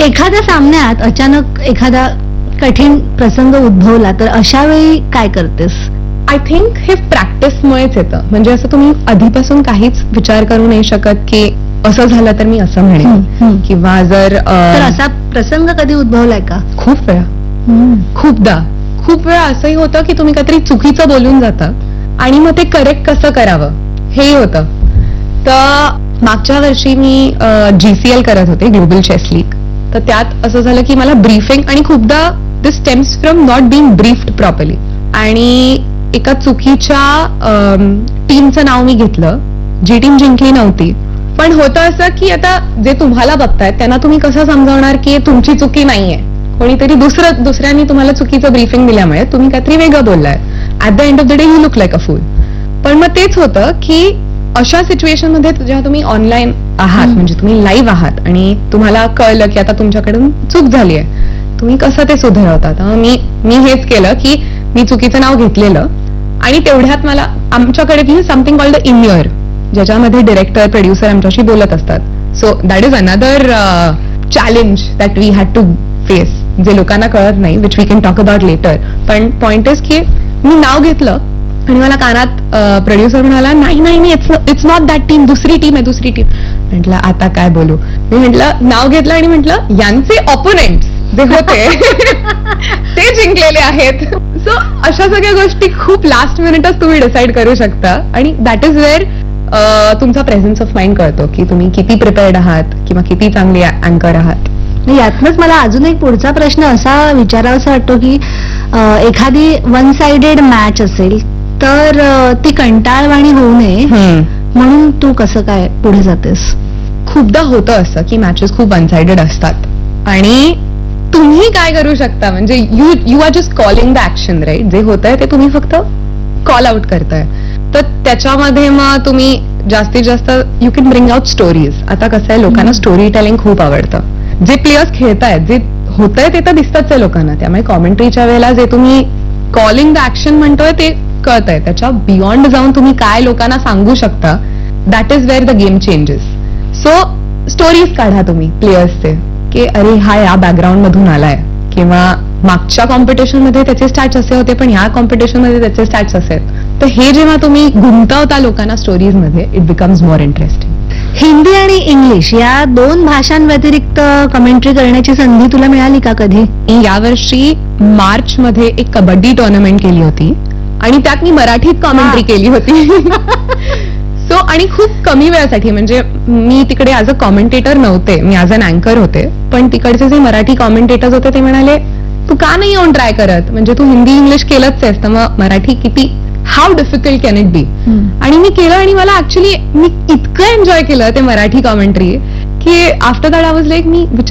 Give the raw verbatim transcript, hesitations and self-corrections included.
एखाद्या सामन्यात अचानक एखादा कठीण प्रसंग उद्भवला तर अशा वेळी काय करतेस? आय थिंक हे प्रॅक्टिसमुळेच येतं. म्हणजे असं तुम्ही आधीपासून काहीच विचार करू नाही शकत की असं झालं तर मी असं म्हणेन, किंवा जर तर असा प्रसंग कधी उद्भवलाय का? खूप वेळा, खूपदा. खूप वेळा असंही होतं की तुम्ही काहीतरी चुकीचं बोलून जाता आणि मग ते करेक्ट कसं करावं हेही होतं. तर मागच्या वर्षी मी जीसीएल करत होते, ग्लोबल चेस लीग. तर त्यात असं झालं की मला ब्रीफिंग, आणि खूपदा दिस stems from not being briefed properly, आणि एका चुकीच्या टीमचं नाव मी घेतलं, जी टीम जिंकली नव्हती. पण होतं असं की आता जे तुम्हाला बघतायत त्यांना तुम्ही कसं समजावणार की तुमची चुकी नाहीये, कोणीतरी दुसरं दुसऱ्यांनी तुम्हाला चुकीचं ब्रीफिंग दिल्यामुळे तुम्ही काहीतरी वेगळं बोललाय. At the end of the day you look like a फूल. पण मग तेच होतं की अशा सिच्युएशन मध्ये जेव्हा तुम्ही ऑनलाईन आहात, म्हणजे तुम्ही लाईव्ह आहात आणि तुम्हाला कळलं की आता तुमच्याकडून चूक झाली आहे, तुम्ही कसं ते सुधारवता. तर मी मी हेच केलं की मी चुकीचं नाव घेतलेलं, आणि तेवढ्यात मला आमच्याकडे की something called the in year, ज्याच्यामध्ये डिरेक्टर प्रोड्युसर आमच्याशी बोलत असतात. So that is another challenge that we had to face, जे लोकांना कळत नाही, which we can talk about later. पण पॉइंट इज की मी नाव घेतलं आणि मला कानात प्रोड्युसर म्हणाला, नाही नाही नाही it's it's not that team, दुसरी टीम आहे, दुसरी टीम. म्हटलं आता काय बोलू. मी म्हटलं नाव घेतलं आणि म्हटलं यांचे ऑपोनेंट जे होते ते जिंकलेले आहेत. सो अशा सगळ्या गोष्टी खूप लास्ट मिनिटच तुम्ही डिसाईड करू शकता, आणि दॅट इज वेअर तुमचा प्रेझेन्स ऑफ माइंड कळतो की तुम्ही किती प्रिपेअर्ड आहात किंवा किती चांगले अँकर आहात. यातनच मला अजून एक पुढचा प्रश्न असा विचारावासा वाटतो की एखादी वन साइडेड मॅच असेल तर ती कंटाळवाणी होऊ नये म्हणून तू कसं काय पुढे जातेस? खूपदा होतं असं की मॅचेस खूप वन साइडेड असतात, आणि तुम्ही काय करू शकता, म्हणजे you you R just calling the action, right? जे होत आहे ते तुम्ही फक्त कॉल आउट करताय. तर त्याच्यामध्ये मग तुम्ही जास्तीत जास्त you can bring out stories. आता कसं आहे, लोकांना स्टोरी टेलिंग खूप आवडतं. जे प्लेयर्स खेळतायत, जे होतंय ते तर दिसतच आहे लोकांना, त्यामुळे कॉमेंट्रीच्या वेळेला जे तुम्ही कॉलिंग द ऍक्शन म्हणतोय ते कळतंय. त्याच्या बियॉन्ड जाऊन तुम्ही काय लोकांना सांगू शकता, that is where the game changes. So stories काढा तुम्ही प्लेयर्सचे, की अरे हा या बॅकग्राऊंड मधून आलाय, किंवा मागच्या कॉम्पिटिशन मध्ये त्याचे स्टॅट्स असे होते पण ह्या कॉम्पिटिशन मध्ये त्याचे स्टॅट्स असे आहेत. तर हे जेव्हा तुम्ही गुंतवता लोकांना स्टोरीज मध्ये, it becomes more interesting. Hindi आणि इंग्लिश या दोन भाषांव्यतिरिक्त कमेंट्री करण्याची संधी तुला मिळाली का कधी? यावर्षी मार्च मध्ये एक कबड्डी टुर्नामेंट केली होती, आणि त्यात मी मराठीत कॉमेंट्री केली होती. सो आणि खूप कमी वेळासाठी, म्हणजे मी तिकडे ऍज अ कॉमेंटेटर नव्हते, मी ऍज अन अँकर होते. पण तिकडचे जे मराठी कॉमेंटेटर्स होते ते म्हणाले, तू का नाही येऊन ट्राय करत, म्हणजे तू हिंदी इंग्लिश केलंच आहेस, तर मग मराठी किती, how difficult can it be. आणि मी केलं, आणि मला ऍक्च्युली मी इतकं एन्जॉय केलं ते मराठी कॉमेंट्री की after that I was like, me